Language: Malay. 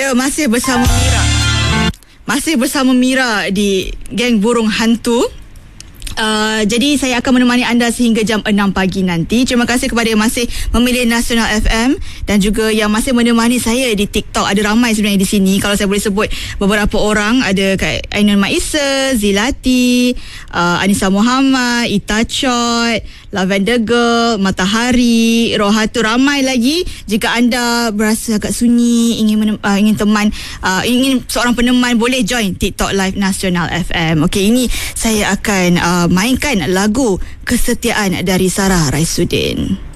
Ya, masih bersama Mira. Masih bersama Mira di Geng Burung Hantu. Jadi saya akan menemani anda sehingga jam 6 pagi nanti. Terima kasih kepada yang masih memilih Nasional FM dan juga yang masih menemani saya di TikTok. Ada ramai sebenarnya di sini. Kalau saya boleh sebut beberapa orang, ada Kak Ainun Maisa, Zilati, Anissa Muhammad, Ita Chot, Lavender Girl, Matahari, Rohatu, ramai lagi. Jika anda berasa agak sunyi, ingin teman, ingin seorang peneman, boleh join TikTok Live Nasional FM. Okey, ini saya akan mainkan lagu Kesetiaan dari Sarah Raisuddin.